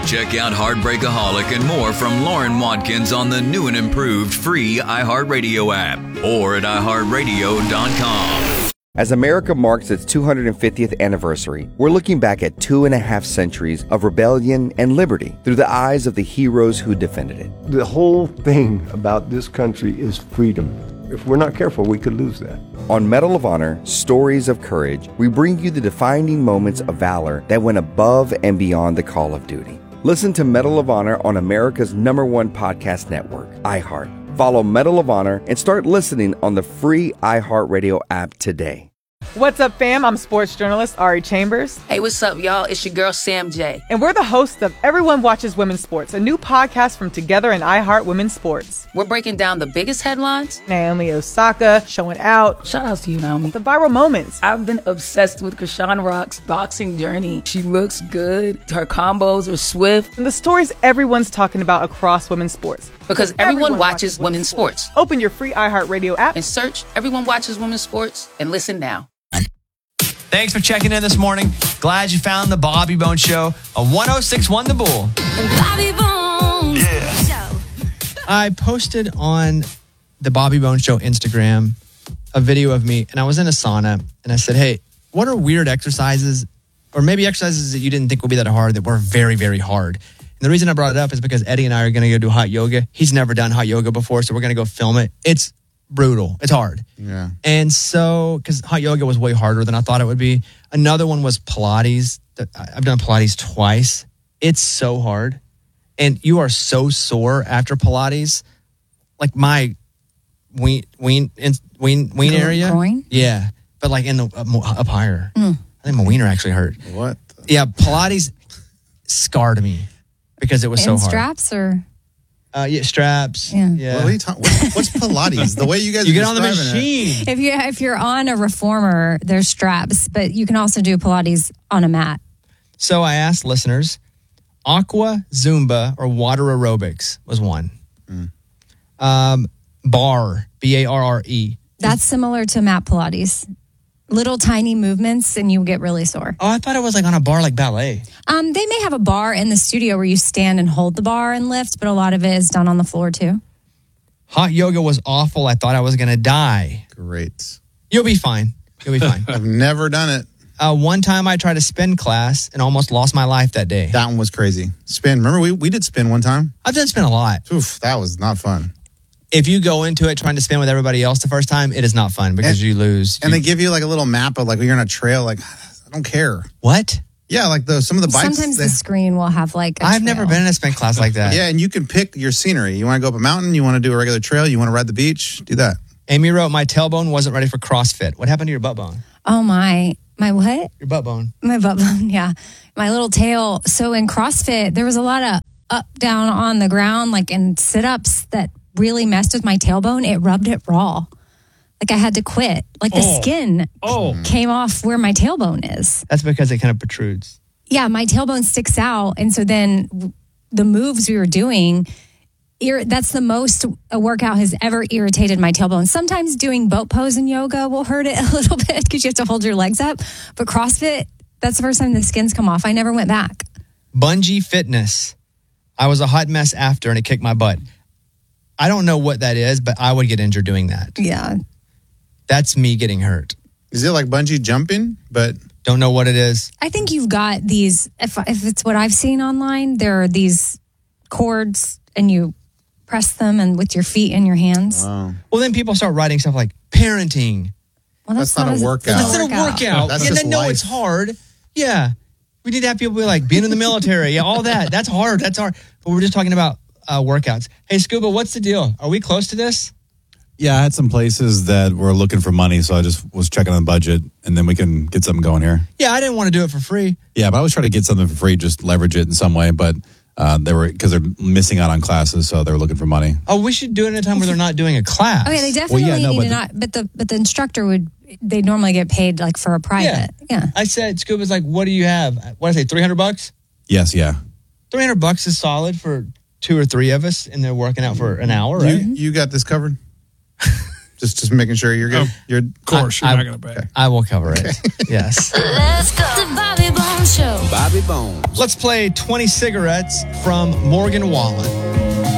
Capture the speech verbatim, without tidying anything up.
Check out Heartbreakaholic and more from Lauren Watkins on the new and improved free iHeartRadio app or at i heart radio dot com. As America marks its two hundred fiftieth anniversary, we're looking back at two and a half centuries of rebellion and liberty through the eyes of the heroes who defended it. The whole thing about this country is freedom. If we're not careful, we could lose that. On Medal of Honor, Stories of Courage, we bring you the defining moments of valor that went above and beyond the call of duty. Listen to Medal of Honor on America's number one podcast network, iHeart. Follow Medal of Honor and start listening on the free iHeartRadio app today. What's up, fam? I'm sports journalist Ari Chambers. Hey, what's up, y'all? It's your girl, Sam J. And we're the hosts of Everyone Watches Women's Sports, a new podcast from Together and iHeart Women's Sports. We're breaking down the biggest headlines. Naomi Osaka showing out. Shout out to you, Naomi. The viral moments. I've been obsessed with Krishan Rock's boxing journey. She looks good. Her combos are swift. And the stories everyone's talking about across women's sports. Because everyone, everyone watches, watches women's sports. sports. Open your free iHeartRadio app and search Everyone Watches Women's Sports and listen now. Thanks for checking in this morning. Glad you found the Bobby Bones Show on one oh six point one The Bull. Bobby Bones yeah. Show. I posted on the Bobby Bones Show Instagram a video of me, and I was in a sauna, and I said, hey, what are weird exercises, or maybe exercises that you didn't think would be that hard that were very, very hard? And the reason I brought it up is because Eddie and I are going to go do hot yoga. He's never done hot yoga before, so we're going to go film it. It's brutal. It's hard. Yeah. And so, because hot yoga was way harder than I thought it would be. Another one was Pilates. I've done Pilates twice. It's so hard. And you are so sore after Pilates. Like my ween, ween, ween, ween area. Groin? Yeah. But like in the, uh, up higher. Mm. I think my wiener actually hurt. What? Yeah. Pilates scarred me because it was so and hard. Straps or? Uh, yeah, straps. Yeah. yeah. What are you talking? What, what's Pilates? The way you guys you are get on the describing machine. It. If you if you're on a reformer, there's straps, but you can also do Pilates on a mat. So I asked listeners, aqua, Zumba, or water aerobics was one. Mm. Um, bar, B A R R E. That's similar to mat Pilates. Little tiny movements and you get really sore. Oh, I thought it was like on a bar like ballet. Um, they may have a bar in the studio where you stand and hold the bar and lift, but a lot of it is done on the floor too. Hot yoga was awful. I thought I was going to die. Great. You'll be fine. You'll be fine. I've never done it. Uh, one time I tried a spin class and almost lost my life that day. That one was crazy. Spin. Remember we, we did spin one time? I've done spin a lot. Oof, that was not fun. If you go into it trying to spin with everybody else the first time, it is not fun because and, you lose. And you, they give you like a little map of like you're on a trail. Like, I don't care. What? Yeah, like the some of the bikes. Sometimes they, the screen will have like a I've trail. never been in a spin class like that. Yeah, and you can pick your scenery. You want to go up a mountain? You want to do a regular trail? You want to ride the beach? Do that. Amy wrote, my tailbone wasn't ready for CrossFit. What happened to your butt bone? Oh my, my what? Your butt bone. My butt bone, yeah. My little tail. So in CrossFit, there was a lot of up, down on the ground, like in sit-ups that really messed with my tailbone. It rubbed it raw. Like I had to quit. Like the oh. skin oh. came off where my tailbone is. That's because it kind of protrudes. Yeah, my tailbone sticks out. And so then the moves we were doing, ir- that's the most a workout has ever irritated my tailbone. Sometimes doing boat pose in yoga will hurt it a little bit because you have to hold your legs up. But CrossFit, that's the first time the skins come off. I never went back. Bungee fitness. I was a hot mess after and it kicked my butt. I don't know what that is, but I would get injured doing that. Yeah. That's me getting hurt. Is it like bungee jumping? But don't know what it is. I think you've got these, if, if it's what I've seen online, there are these cords and you press them and with your feet and your hands. Wow. Well, then people start writing stuff like parenting. Well, that's, that's not, not a workout. That's not a workout. That's yeah, just then, no, life. It's hard. Yeah. We need to have people be like, being in the military. Yeah, all that. That's hard. That's hard. But we're just talking about uh, workouts. Hey, Scuba, what's the deal? Are we close to this? Yeah, I had some places that were looking for money, so I just was checking on the budget, and then we can get something going here. Yeah, I didn't want to do it for free. Yeah, but I was trying to get something for free, just leverage it in some way, but uh, they were, because they're missing out on classes, so they were looking for money. Oh, we should do it in a time where they're not doing a class. Oh, yeah, they definitely well, yeah, no, need but to the, not, but the, but the instructor would, they normally get paid like for a private. Yeah. yeah. I said, Scuba's like, what do you have? What did I say, three hundred bucks? Yes, yeah. three hundred bucks is solid for two or three of us, and they're working out for an hour, right? You, you got this covered? Just just making sure you're good. Oh, you're of course, I, you're I, not going to pay. I will cover it. Yes. Let's go. The Bobby Bones Show. Bobby Bones. Let's play twenty cigarettes from Morgan Wallen.